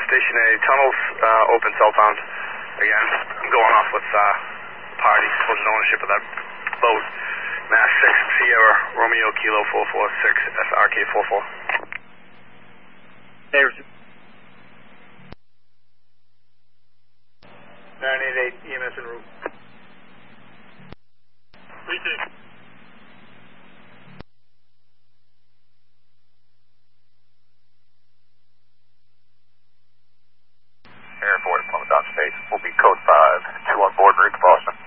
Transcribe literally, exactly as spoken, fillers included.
Station A, tunnels uh, open southbound. Again, I'm going off with uh, party, supposed ownership of that boat. Mass six, Sierra, Romeo, Kilo four four six, S R K four four. There's nine eight eight, E M S en route. three six. Airport, Plymouth Dock Space, will be code five, two on board, reach Boston.